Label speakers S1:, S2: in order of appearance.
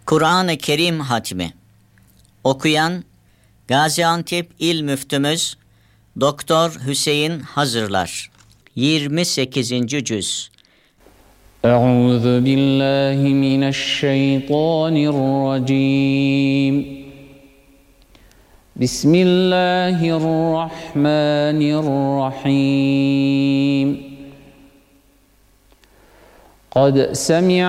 S1: Kur'an-ı Kerim hatmi. Okuyan Gaziantep İl Müftümüz Doktor Hüseyin Hazırlar. 28. cüz.
S2: Euzu billahi mineşşeytanirracim. Bismillahirrahmanirrahim. Kad semi'a